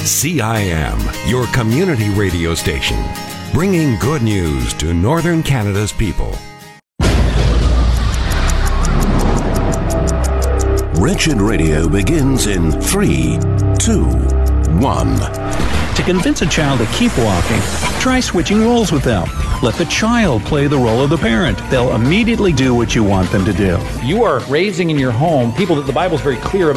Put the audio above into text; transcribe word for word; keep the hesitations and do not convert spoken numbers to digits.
C I M, your community radio station, bringing good news to Northern Canada's people. Wretched Radio begins in three, two, one. To convince a child to keep walking, try switching roles with them. Let the child play the role of the parent. They'll immediately do what you want them to do. You are raising in your home people that the Bible is very clear about.